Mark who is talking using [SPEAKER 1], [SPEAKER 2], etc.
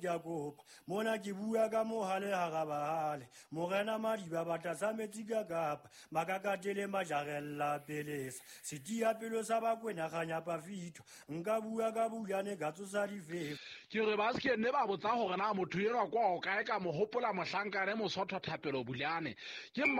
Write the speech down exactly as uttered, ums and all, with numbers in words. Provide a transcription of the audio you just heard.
[SPEAKER 1] Jakob, mona ke bua ka mohale ha gabahale, morena Madiba ba tlasa metsi ka Kapa, makakatele majarella pelesa, setia pelo sa Bakwena Kganya Pafito, nka bua ka Bulane ka tsosa difefo.
[SPEAKER 2] Ke re ba se ke nne ba botsa gore na motho enwa kwa o kae ka mo hopola mohlankane Mosotho Thapelo Bulane ke